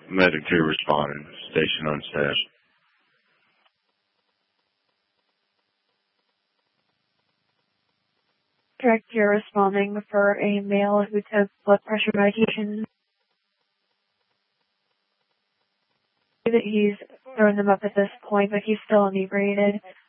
Medic 2 responding. Station on staff. Correct, you're responding for a male who took blood pressure medication. That he's thrown them up at this point, but he's still inebriated.